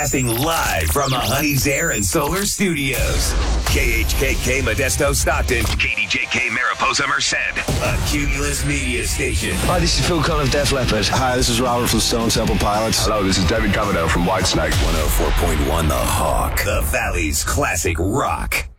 Broadcasting live from the Honey's Air and Solar Studios. KHKK Modesto Stockton. KDJK Mariposa Merced. A Cumulus Media Station. Hi, this is Phil Collins of Def Leppard. Hi, this is Robert from Stone Temple Pilots. Hello, this is David Coverdale from Whitesnake. 104.1 The Hawk. The Valley's classic rock.